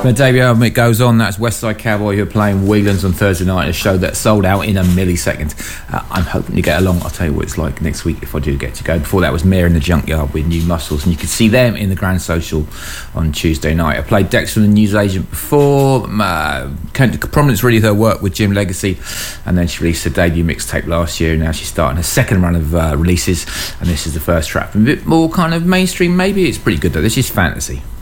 The debut album, It Goes On, that's Westside Cowboy, who are playing Whelan's on Thursday night, a show that sold out in a millisecond. I'm hoping to get along. I'll tell you what it's like next week if I do get to go. Before that was Mia in the Junkyard with New Muscles, and you could see them in the Grand Social on Tuesday night. I played Dexter and the Newsagent before. Prominence really her work with Jim Legacy, and then she released her debut mixtape last year, and now she's starting her second run of releases, and this is the first track. A bit more kind of mainstream maybe. It's pretty good though. This is Fantasy.